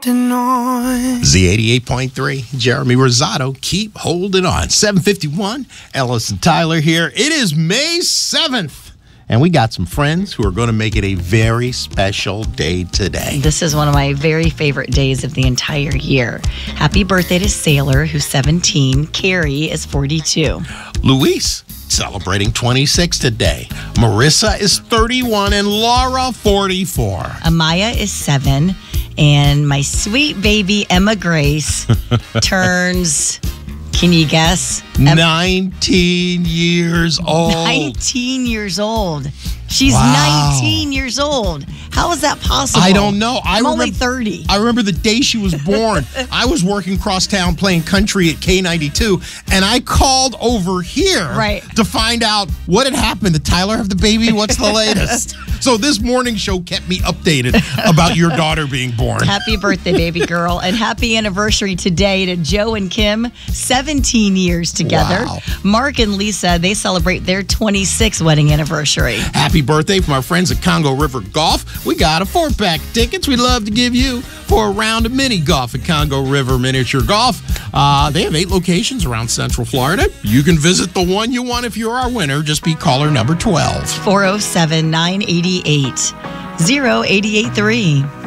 holding on. Z88.3, Jeremy Rosado, keep holding on. 7:51, Ellis and Tyler here. It is May 7th, and we got some friends who are going to make it a very special day today. This is one of my very favorite days of the entire year. Happy birthday to Sailor, who's 17. Carrie is 42. Luis, celebrating 26 today. Marissa is 31, and Laura, 44. Amaya is 7. And my sweet baby, Emma Grace, turns, can you guess? 19 years old. 19 years old. She's Wow. 19 years old. How is that possible? I don't know. I'm only 30. I remember the day she was born. I was working crosstown playing country at K92, and I called over here to find out what had happened. Did Tyler have the baby? What's the latest? So this morning show kept me updated about your daughter being born. Happy birthday, baby girl. And happy anniversary today to Joe and Kim, 17 years together. Wow. Mark and Lisa, they celebrate their 26th wedding anniversary. Happy birthday from our friends at Congo River Golf. We got a 4-pack of tickets we'd love to give you for a round of mini golf at Congo River Miniature Golf. They have 8 locations around Central Florida. You can visit the one you want if you're our winner. Just be caller number 12. 407-988-0883.